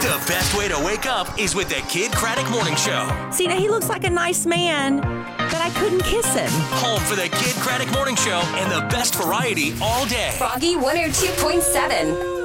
The best way to wake up is with the Kid Craddock Morning Show. See, now he looks like a nice man, but I couldn't kiss him. Home for the Kid Craddock Morning Show and the best variety all day. Froggy 102.7.